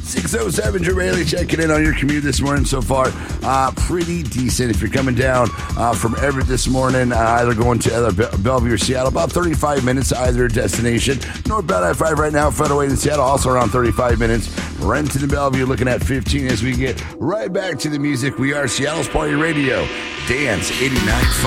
607 Drew Bailey checking in on your commute this morning so far. Pretty decent. If you're coming down from Everett this morning, either going to either Bellevue or Seattle, about 35 minutes to either destination. Northbound I-5 right now, Federal in Seattle, also around 35 minutes. Renton and Bellevue looking at 15 as we get right back to the music. We are Seattle's Party Radio, Dance 89.5.